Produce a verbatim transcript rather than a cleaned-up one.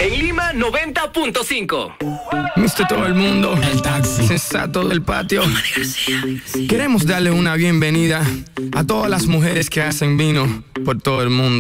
En Lima, noventa punto cinco. Mister Todo el Mundo, el taxi sensato del patio. Queremos darle una bienvenida a todas las mujeres que hacen vino por todo el mundo.